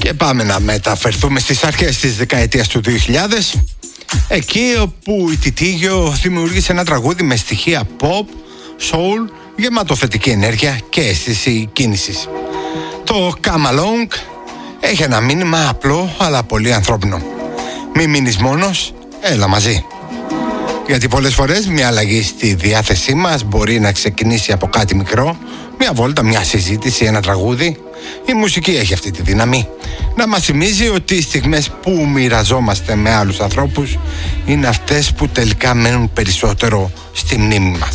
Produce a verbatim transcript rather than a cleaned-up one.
Και πάμε να μεταφερθούμε στις αρχές της δεκαετίας του δύο χιλιάδες, εκεί όπου η Τιτίγιο δημιούργησε ένα τραγούδι με στοιχεία pop, soul, γεμάτο θετική ενέργεια και αίσθηση κίνησης. Το Come Along έχει ένα μήνυμα απλό αλλά πολύ ανθρώπινο. Μη μείνεις μόνος, έλα μαζί. Γιατί πολλές φορές μια αλλαγή στη διάθεσή μας μπορεί να ξεκινήσει από κάτι μικρό, μια βόλτα, μια συζήτηση, ένα τραγούδι. Η μουσική έχει αυτή τη δύναμη να μας θυμίζει ότι οι στιγμές που μοιραζόμαστε με άλλους ανθρώπους είναι αυτές που τελικά μένουν περισσότερο στη μνήμη μας.